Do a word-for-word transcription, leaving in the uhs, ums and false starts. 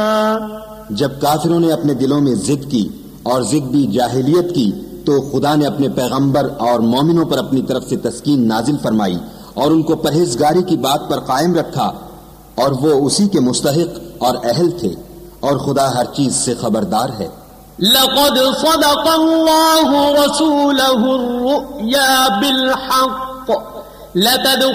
जब काफिरों ने अपने दिलों में जिद की और जिद्दी जाहिलियत की तो खुदा ने अपने पैगंबर और मोमिनों पर अपनी तरफ से तस्कीन नाजिल फरमाई और उनको परहेजगारी की बात पर कायम रखा और वो उसी के मुस्तहिक और अहल थे और खुदा हर चीज से खबरदार है। लक़द सदक़ल्लाहु रसूलहु अर्रुया बिल हक़्क़